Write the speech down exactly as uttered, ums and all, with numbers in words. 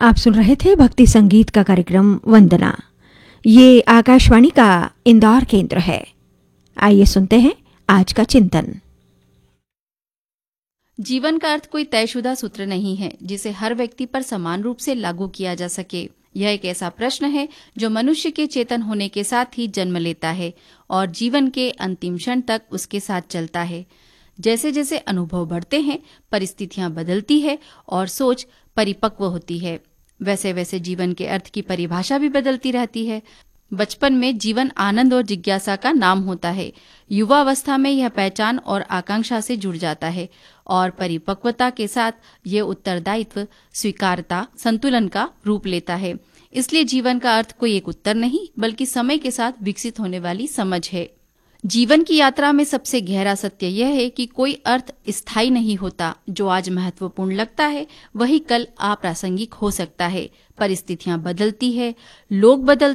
आप सुन रहे थे भक्ति संगीत का कार्यक्रम वंदना। ये आकाशवाणी का इंदौर केंद्र है। आइए सुनते हैं आज का चिंतन। जीवन का अर्थ कोई तयशुदा सूत्र नहीं है जिसे हर व्यक्ति पर समान रूप से लागू किया जा सके। यह एक ऐसा प्रश्न है जो मनुष्य के चेतन होने के साथ ही जन्म लेता है और जीवन के अंतिम क्षण तक उसके साथ चलता है। जैसे जैसे अनुभव बढ़ते हैं, परिस्थितियां बदलती है और सोच परिपक्व होती है, वैसे वैसे जीवन के अर्थ की परिभाषा भी बदलती रहती है। बचपन में जीवन आनंद और जिज्ञासा का नाम होता है। युवावस्था में यह पहचान और आकांक्षा से जुड़ जाता है और परिपक्वता के साथ यह उत्तरदायित्व, स्वीकारता, संतुलन का रूप लेता है। इसलिए जीवन का अर्थ कोई एक उत्तर नहीं, बल्कि समय के साथ विकसित होने वाली समझ है। जीवन की यात्रा में सबसे गहरा सत्य यह है कि कोई अर्थ स्थायी नहीं होता। जो आज महत्वपूर्ण लगता है वही कल अप्रासंगिक हो सकता है। परिस्थितियां बदलती है, लोग बदलते